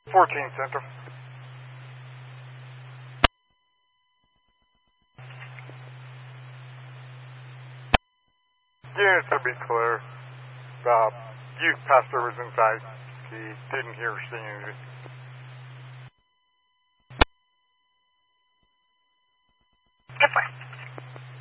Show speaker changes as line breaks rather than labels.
14 Center. Yeah, to be clear, the youth pastor was inside. He didn't hear or see anything.